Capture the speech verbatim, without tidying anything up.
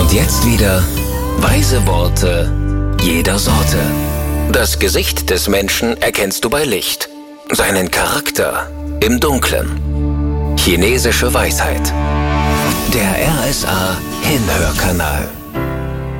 Und jetzt wieder weise Worte jeder Sorte. Das Gesicht des Menschen erkennst du bei Licht, seinen Charakter im Dunklen. Chinesische Weisheit. Der R S A Hinhörkanal.